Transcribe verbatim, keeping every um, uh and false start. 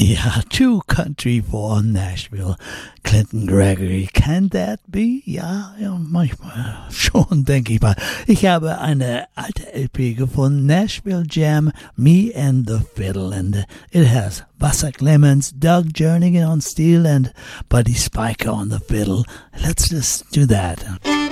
Ja, Too Country for Nashville. Clinton Gregory, can that be? Ja, ja, manchmal schon, denke ich mal. Ich habe eine alte L P gefunden, Nashville Jam, Me and the Fiddle, and it has Buster Clemens, Doug Jernigan on steel, and Buddy Spiker on the fiddle. Let's just do that.